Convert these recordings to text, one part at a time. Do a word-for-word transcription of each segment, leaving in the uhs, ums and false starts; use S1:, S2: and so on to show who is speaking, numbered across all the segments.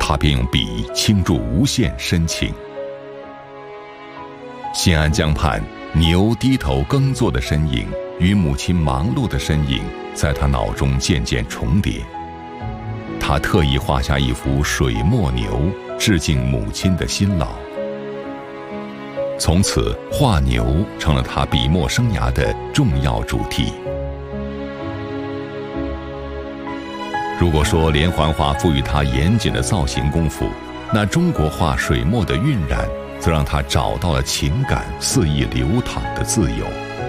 S1: 他便用笔倾注无限深情。新安江畔，牛低头耕作的身影与母亲忙碌的身影，在他脑中渐渐重叠。他特意画下一幅水墨牛，致敬母亲的辛劳。从此，画牛成了他笔墨生涯的重要主题。如果说连环画赋予他严谨的造型功夫，那中国画水墨的晕染，则让他找到了情感肆意流淌的自由。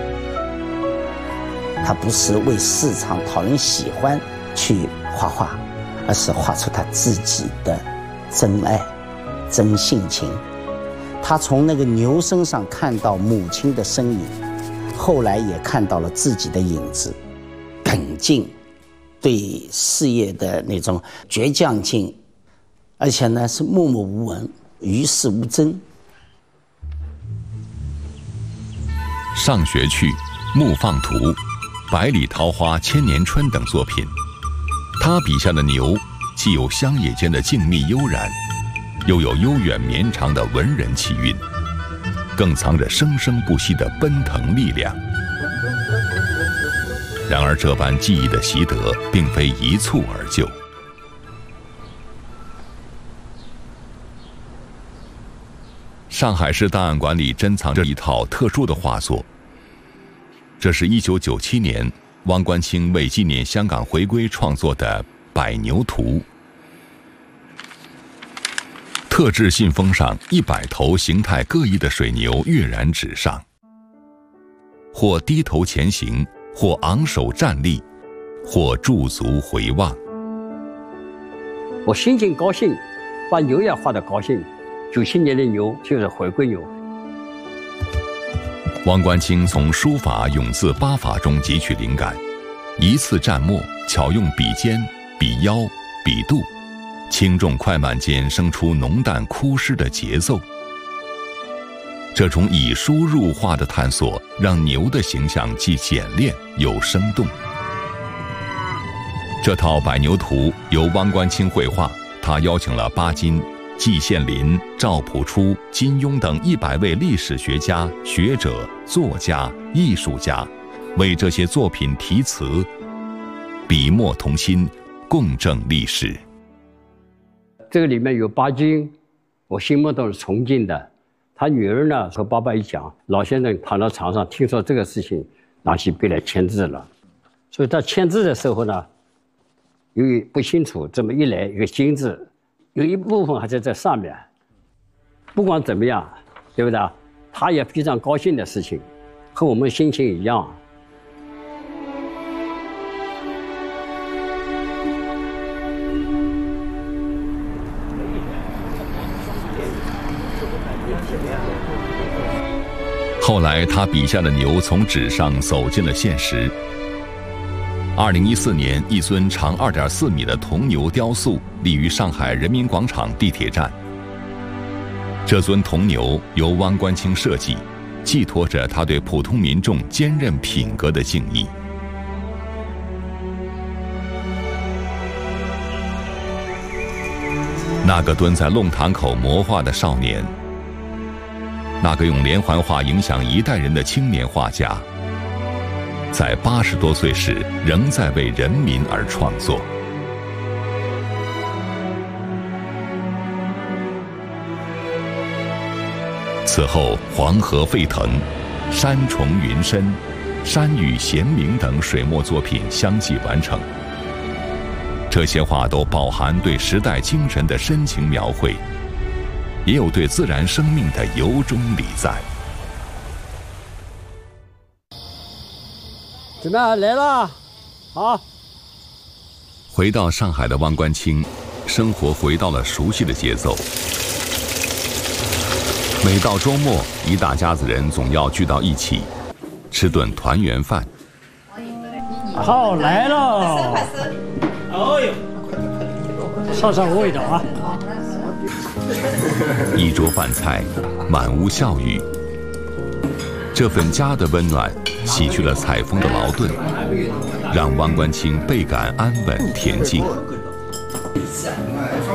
S2: 他不是为市场讨人喜欢去画画，而是画出他自己的真爱、真性情。他从那个牛身上看到母亲的身影，后来也看到了自己的影子，耿劲，对事业的那种倔强劲，而且呢是默默无闻，与世无争。
S1: 上学去、牧放图、百里桃花、千年春等作品，他笔下的牛既有乡野间的静谧悠然，又有悠远绵长的文人气韵，更藏着生生不息的奔腾力量。然而这般技艺的习得并非一蹴而就。上海市档案馆里珍藏着一套特殊的画作，这是一九九七年汪官清为纪念香港回归创作的《百牛图》。特制信封上一百头形态各异的水牛跃然纸上，或低头前行，或昂首站立，或驻足回望。
S3: 我心情高兴，把牛也画得高兴。九七年的牛就是回归牛。
S1: 汪官清从书法永字八法中汲取灵感，一次蘸墨，巧用笔尖、笔腰、笔肚，轻重快慢间生出浓淡枯湿的节奏。这种以书入画的探索，让牛的形象既简练又生动。这套《百牛图》由汪官清绘画，他邀请了巴金、季羡林、赵朴初、金庸等一百位历史学家、学者、作家、艺术家，为这些作品题词，笔墨同心，共振历史。
S3: 这个里面有巴金，我心目中是崇敬的。他女儿呢和爸爸一讲，老先生躺到床上，听说这个事情，拿起笔来签字了。所以他签字的时候呢，由于不清楚，这么一来一个金字，有一部分还在这上面。不管怎么样，对不对？他也非常高兴的事情，和我们心情一样。
S1: 后来他笔下的牛从纸上走进了现实。二零一四年，一尊长二点四米的铜牛雕塑立于上海人民广场地铁站。这尊铜牛由汪官清设计，寄托着他对普通民众坚韧品格的敬意。那个蹲在弄堂口磨画的少年，那个用连环画影响一代人的青年画家，在八十多岁时仍在为人民而创作。此后，黄河沸腾、山重云深、山雨闲明等水墨作品相继完成。这些画都饱含对时代精神的深情描绘，也有对自然生命的由衷礼赞。
S3: 怎么样？来了？好。
S1: 回到上海的汪官清，生活回到了熟悉的节奏。每到周末，一大家子人总要聚到一起，吃顿团圆饭。
S3: 好，来了。哎呦，上上味道啊！
S1: 一桌饭菜，满屋笑语。这份家的温暖，洗去了采风的劳顿，让汪官清倍感安稳恬静。